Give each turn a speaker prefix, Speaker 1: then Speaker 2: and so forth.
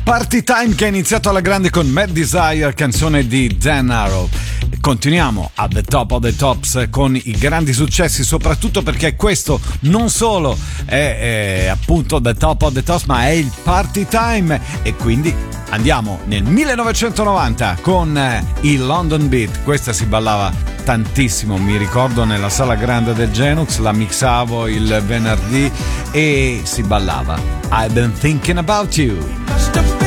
Speaker 1: Party Time che è iniziato alla grande con Mad Desire, canzone di Dan Arrow. Continuiamo a The Top of the Tops con i grandi successi, soprattutto perché questo non solo è appunto The Top of the Tops, ma è il Party Time, e quindi andiamo nel 1990 con il London Beat. Questa si ballava tantissimo, mi ricordo nella sala grande del Genux, la mixavo il venerdì e si ballava I've Been Thinking About You.